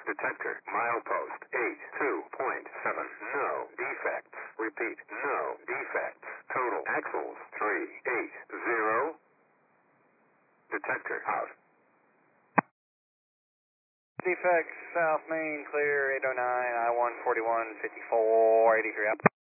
Detector, milepost 82.7. No defects. Repeat, no defects. Total axles 380. Detector out. Defects, South Main, clear 809, I-141, 54, 83 up.